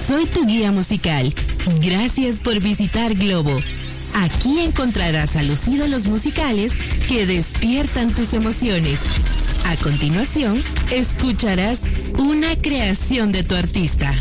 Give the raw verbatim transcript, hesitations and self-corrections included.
Soy tu guía musical. Gracias por visitar Globo. Aquí encontrarás a los ídolos musicales que despiertan tus emociones. A continuación, escucharás una creación de tu artista.